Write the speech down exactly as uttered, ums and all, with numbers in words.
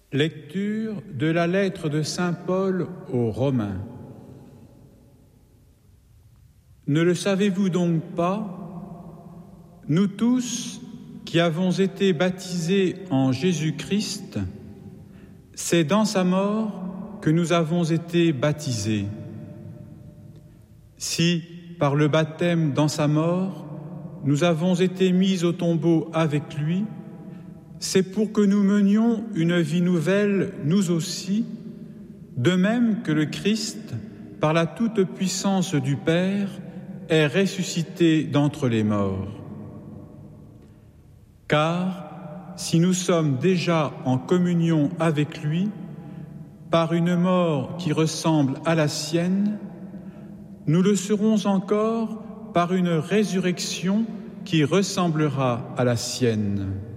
Lecture de la lettre de saint Paul aux Romains. Ne le savez-vous donc pas, nous tous qui avons été baptisés en Jésus-Christ, c'est dans sa mort que nous avons été baptisés. Si, par le baptême dans sa mort, nous avons été mis au tombeau avec lui, c'est pour que nous menions une vie nouvelle, nous aussi, de même que le Christ, par la toute-puissance du Père, est ressuscité d'entre les morts. Car, si nous sommes déjà en communion avec lui, par une mort qui ressemble à la sienne, nous le serons encore par une résurrection qui ressemblera à la sienne.